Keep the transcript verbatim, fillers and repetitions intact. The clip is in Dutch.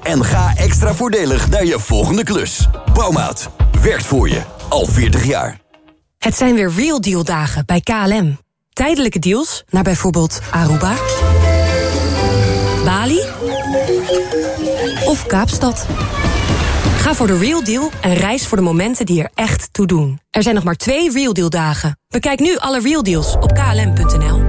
En ga extra voordelig naar je volgende klus. Bouwmaat. Werkt voor je. Al veertig jaar. Het zijn weer Real Deal dagen bij K L M. Tijdelijke deals naar bijvoorbeeld Aruba, Bali of Kaapstad. Ga voor de Real Deal en reis voor de momenten die er echt toe doen. Er zijn nog maar twee Real Deal dagen. Bekijk nu alle Real Deals op k l m punt n l.